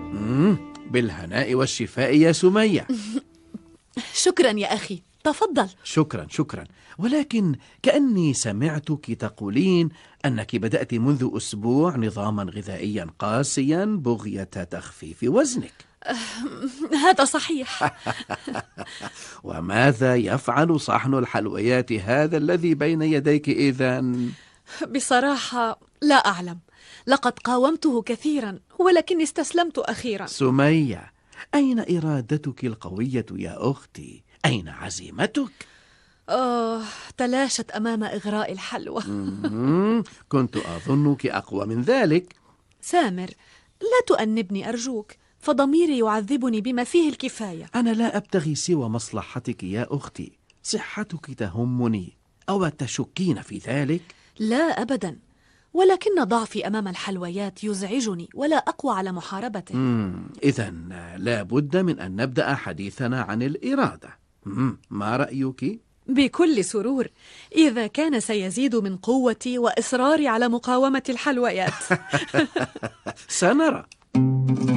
بالهناء والشفاء يا سمية. شكرا يا أخي، تفضل. شكرا شكرا، ولكن كأني سمعتك تقولين أنك بدأت منذ أسبوع نظاما غذائيا قاسيا بغية تخفيف وزنك. هذا صحيح. وماذا يفعل صحن الحلويات هذا الذي بين يديك إذن؟ بصراحة لا أعلم، لقد قاومته كثيرا ولكني استسلمت أخيرا. سمية، أين إرادتك القوية يا أختي؟ أين عزيمتك؟ تلاشت أمام إغراء الحلوى. كنت أظنك أقوى من ذلك. سامر، لا تؤنبني أرجوك، فضميري يعذبني بما فيه الكفاية. أنا لا أبتغي سوى مصلحتك يا أختي، صحتك تهمني، أو تشكين في ذلك؟ لا أبدا، ولكن ضعفي أمام الحلويات يزعجني ولا أقوى على محاربته. إذن لا بد من أن نبدأ حديثنا عن الإرادة. ما رأيك؟ بكل سرور، إذا كان سيزيد من قوتي وإصراري على مقاومة الحلويات. سنرى.